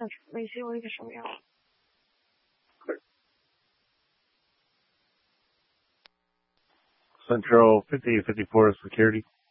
维系我一个手摇。 Central 5854 security.